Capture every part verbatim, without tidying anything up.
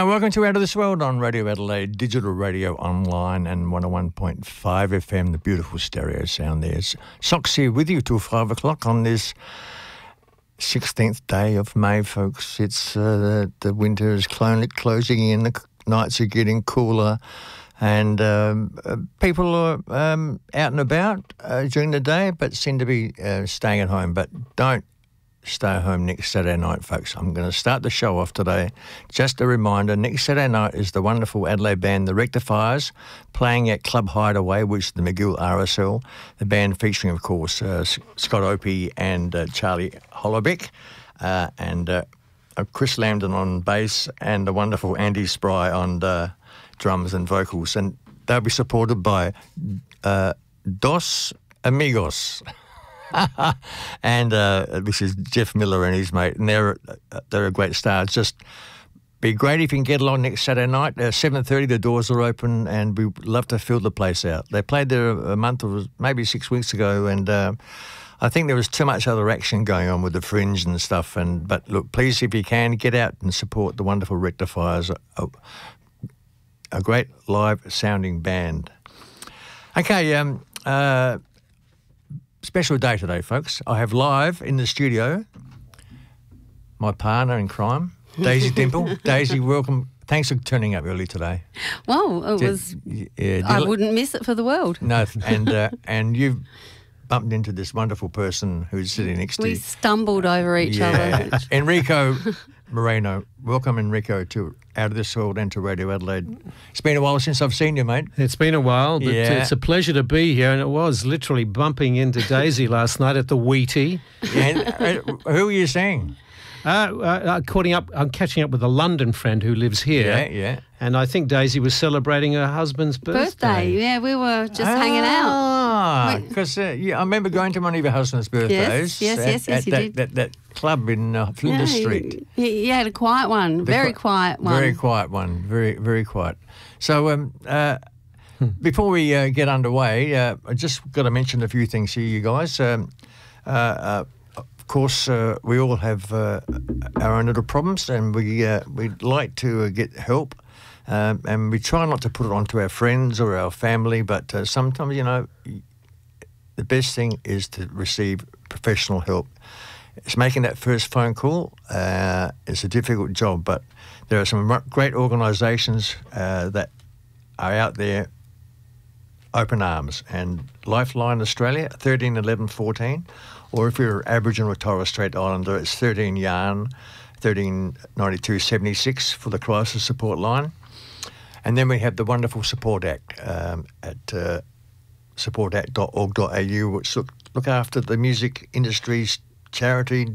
welcome to Out of This World on Radio Adelaide, digital radio online and one oh one point five F M, the beautiful stereo sound there. Socks here with you till five o'clock on this sixteenth day of May, folks. It's uh, the, the winter is clo- closing in, the nights are getting cooler, and um, uh, people are um, out and about uh, during the day but seem to be uh, staying at home. But don't stay home next Saturday night, folks. I'm going to start the show off today. Just a reminder, next Saturday night is the wonderful Adelaide band, The Rectifiers, playing at Club Hideaway, which is the McGill R S L. The band featuring, of course, uh, Scott Opie and uh, Charlie Hollowbeck, uh, and uh, Chris Lambden on bass, and the wonderful Andy Spry on uh, drums and vocals. And they'll be supported by uh, Dos Amigos. and uh, this is Jeff Miller and his mate, and they're they're a great star. It's just be great if you can get along next Saturday night. Uh, seven thirty, the doors are open, and we'd love to fill the place out. They played there a month or maybe six weeks ago, and uh, I think there was too much other action going on with the Fringe and stuff. And but look, please, if you can, get out and support the wonderful Rectifiers, a, a great live sounding band. Okay, um. Uh, Special day today, folks. I have live in the studio my partner in crime, Daisy Dimple. Daisy, welcome. Thanks for turning up early today. Well, it did, was. Yeah, I wouldn't miss it for the world. No, and uh, and you've bumped into this wonderful person who's sitting next to you. We stumbled over each yeah. other. Enrico Moreno. Welcome, Enrico, to Out of This World and to Radio Adelaide. It's been a while since I've seen you, mate. It's been a while, but yeah. it's a pleasure to be here, and it was literally bumping into Daisy last night at the Wheatie. And, uh, who are you seeing? Uh, uh, caught up, I'm catching up with a London friend who lives here. Yeah, yeah. And I think Daisy was celebrating her husband's birthday. Birthday, yeah, we were just ah, hanging out. Because uh, yeah, I remember going to one of your husband's birthdays. Yes, yes, at, yes, yes, at you that, did. That, that club in uh, Flinders yeah, Street. He, he had a quiet one, the very qu- quiet one. Very quiet one, very, very quiet. So um, uh, before we uh, get underway, uh, I just got to mention a few things here, you guys. Um, uh, uh, Of course, uh, we all have uh, our own little problems, and we uh, we'd like to uh, get help, um, and we try not to put it onto our friends or our family. But uh, sometimes, you know, the best thing is to receive professional help. It's making that first phone call. Uh, it's a difficult job, but there are some great organisations uh, that are out there. Open Arms and Lifeline Australia, thirteen eleven fourteen. Or if you're Aboriginal or Torres Strait Islander, it's thirteen yarn, thirteen ninety-two seventy-six for the crisis support line. And then we have the wonderful Support Act um, at uh, support act dot org dot a u, which look, look after the music industry's charity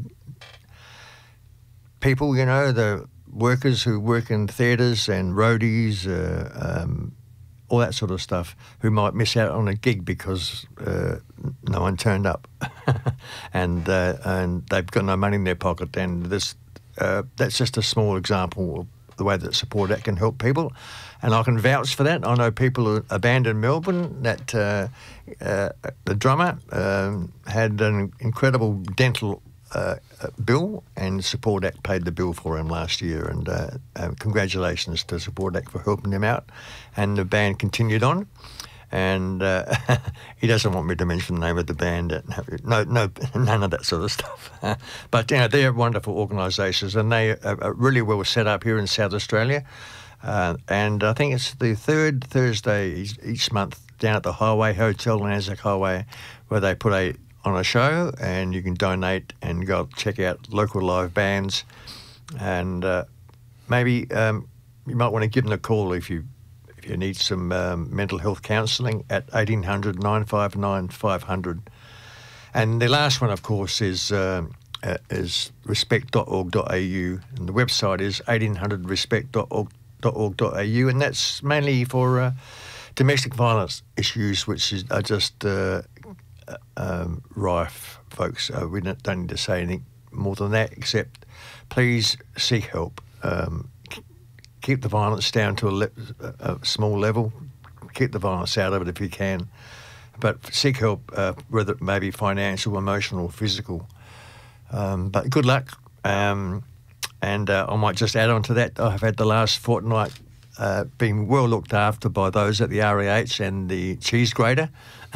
people, you know, the workers who work in theatres and roadies, uh, um, all that sort of stuff, who might miss out on a gig because uh, no one turned up, and uh, and they've got no money in their pocket. And this uh, that's just a small example of the way that Support Act can help people, and I can vouch for that. I know people who abandoned Melbourne. That uh, uh, the drummer um, had an incredible dental Uh, bill, and Support Act paid the bill for him last year, and uh, uh, congratulations to Support Act for helping him out. And the band continued on, and uh, he doesn't want me to mention the name of the band. No, no, none of that sort of stuff. But you know, they're wonderful organisations, and they are really well set up here in South Australia. Uh, and I think it's the third Thursday each, each month down at the Highway Hotel on Anzac Highway, where they put a on a show, and you can donate and go check out local live bands, and uh, maybe um, you might want to give them a call if you if you need some um, mental health counselling at eighteen hundred nine five nine five hundred. And the last one, of course, is um, uh, is respect dot org dot a u, and the website is eighteen hundred respect dot org dot a u, and that's mainly for uh, domestic violence issues, which is are just uh, Um, rife, folks. Uh, we don't, don't need to say anything more than that, except please seek help. Um, keep the violence down to a, le- a small level. Keep the violence out of it if you can. But seek help, uh, whether it may be financial, emotional, or physical. Um, but good luck. Um, and uh, I might just add on to that, I've had the last fortnight uh, being well looked after by those at the R E H and the cheese grater,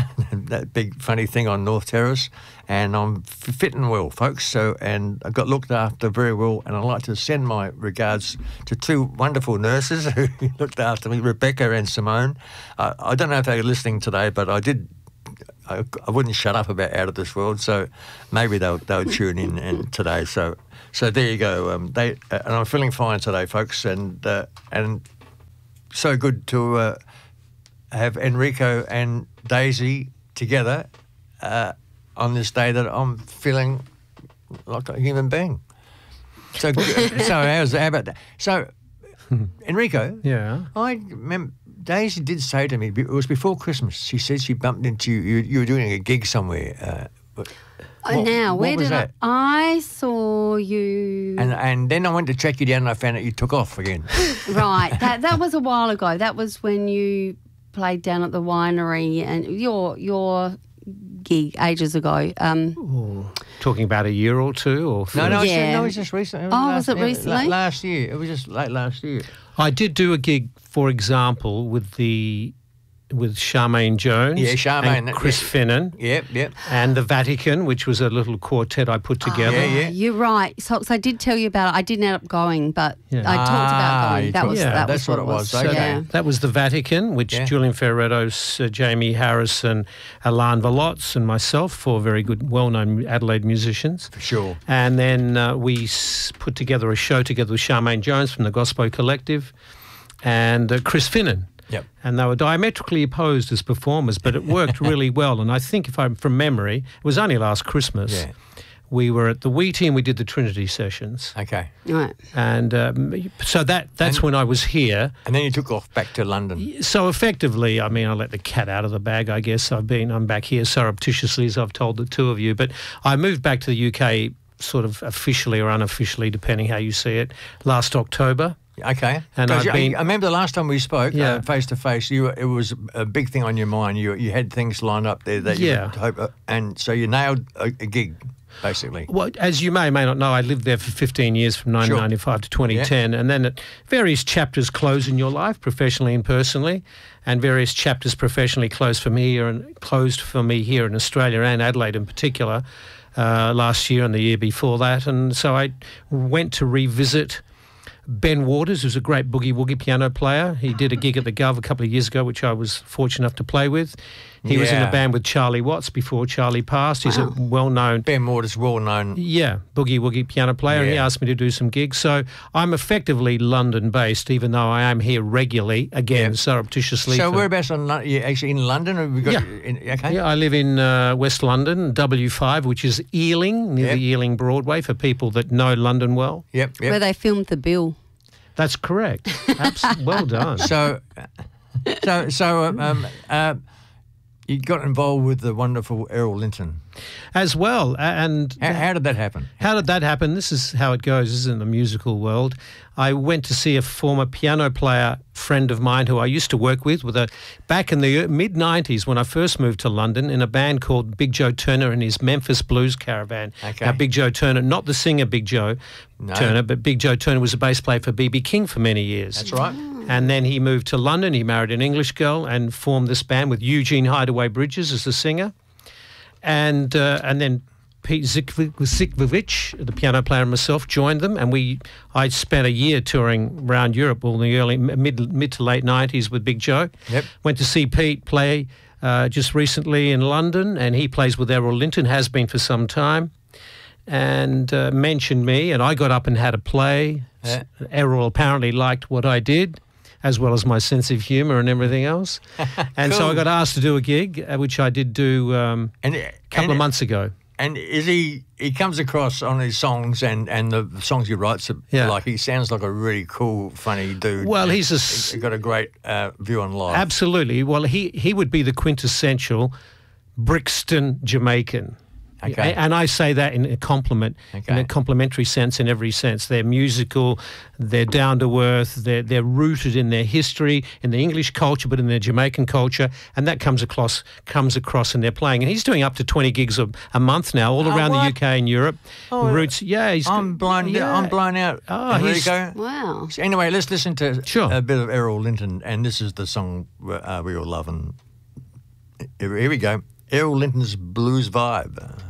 that big funny thing on North Terrace, and I'm f- fit and well, folks. So, and I got looked after very well, and I'd like to send my regards to two wonderful nurses who looked after me, Rebecca and Simone. Uh, I don't know if they're listening today, but I did. I, I wouldn't shut up about Out of This World, so maybe they'll they'll tune in and today. So, so there you go. Um, they uh, and I'm feeling fine today, folks, and uh, and so good to uh, have Enrico and Daisy together uh, on this day that I'm feeling like a human being. So, so how's how about that? So, Enrico, yeah, I remember Daisy did say to me, it was before Christmas, she said she bumped into you, you, you were doing a gig somewhere. Uh, what, oh, now, what where was did that? I... I saw you... And and then I went to track you down and I found out you took off again. Right, that that was a while ago. That was when you played down at the winery and your your gig ages ago. Um, Ooh, talking about a year or two? or No, no, Yeah. it's, no, it was just recently. It was Oh, last, was it yeah, recently? la- Last year. It was just late last year. I did do a gig, for example, with the with Charmaine Jones, Yeah, Charmaine, and that- Chris yeah. Finnan, Yep, yep. and the Vatican, which was a little quartet I put together. Yeah, yeah. You're right. So, so I did tell you about it. I didn't end up going, but Yeah. I talked Ah, about going. you That talked- was yeah, that that's was what it was. So Okay. Yeah. that was the Vatican, which Yeah. Julian Ferrettos, uh, Jamie Harris, and Alan Valotz, and myself, four very good, well-known Adelaide musicians. For sure. And then uh, we s- put together a show together with Charmaine Jones from the Gospel Collective and uh, Chris Finnan. Yep. And they were diametrically opposed as performers, but it worked really well. And I think, if I'm from memory, it was only last Christmas. Yeah. We were at the Wheatie and we did the Trinity sessions. Okay. Right. And um, so that that's And- when I was here. And then you took off back to London. So effectively, I mean, I let the cat out of the bag, I guess. I've been, I'm back here surreptitiously, as I've told the two of you. But I moved back to the U K sort of officially or unofficially, depending how you see it, last October. Okay. And 'Cause I've you- been- I remember the last time we spoke, Yeah. uh, face to face. You, it was a big thing on your mind. You, you had things lined up there that you Yeah. would hope, uh, and so you nailed a, a gig, basically. Well, as you may or may not know, I lived there for fifteen years from nineteen ninety-five to twenty ten. And then at various chapters close in your life, professionally and personally, and various chapters professionally closed for me here and closed for me here in Australia and Adelaide in particular uh, last year and the year before that. And so I went to revisit Ben Waters, who's a great boogie-woogie piano player. He did a gig at the Gov a couple of years ago, which I was fortunate enough to play with. He was in Yeah. a band with Charlie Watts before Charlie passed. He's Wow. a well-known Ben Waters, well known. yeah, boogie-woogie piano player, and he Yeah. asked me to do some gigs. So I'm effectively London-based, even though I am here regularly, again, Yeah. surreptitiously. So for- whereabouts on Lon- you actually in London? Or have we got Yeah. in, okay. Yeah, I live in uh, West London, W five, which is Ealing, near Yep. the Ealing Broadway, for people that know London well. Yep. Yep. Where they filmed The Bill. That's correct. Abs- well done. So, so, so, um, um, uh, you got involved with the wonderful Errol Linton. As well, a- and How, how did that happen? how did that happen? This is how it goes, isn't it, in the musical world. I went to see a former piano player friend of mine who I used to work with, with a back in the mid nineties when I first moved to London, in a band called Big Joe Turner and his Memphis Blues Caravan. Okay. Now, Big Joe Turner, not the singer Big Joe No. Turner, but Big Joe Turner was a bass player for B B King for many years. That's right. And then he moved to London. He married an English girl and formed this band with Eugene Hideaway Bridges as the singer. And uh, and then Pete Zikvich, the piano player, and myself joined them. And we, I spent a year touring around Europe, all in the early mid mid to late nineties with Big Joe. Yep. Went to see Pete play uh, just recently in London, and he plays with Errol Linton, has been for some time. And uh, mentioned me, and I got up and had a play. Yeah. Errol apparently liked what I did, as well as my sense of humour and everything else. And so Cool. I got asked to do a gig, uh, which I did do um, And a couple and, of months ago. And is he? He comes across on his songs and, and the songs he writes. Yeah. Like he sounds like a really cool, funny dude. Well, And he's a s- he's got a great uh, view on life. Absolutely. Well, he, he would be the quintessential Brixton Jamaican. Okay. And I say that in a compliment, Okay. in a complimentary sense, in every sense. They're musical, they're down to earth, they're, they're rooted in their history, in the English culture, but in their Jamaican culture, and that comes across comes across in their playing. And he's doing up to twenty gigs a, a month now, all Oh, around what? the U K and Europe. Oh, Roots, yeah. He's, I'm blown. yeah. I'm blown out. Oh, there you he's- go. Wow. So anyway, let's listen to Sure. a bit of Errol Linton, and this is the song uh, we all love. And here, here we go. Errol Linton's Blues Vibe.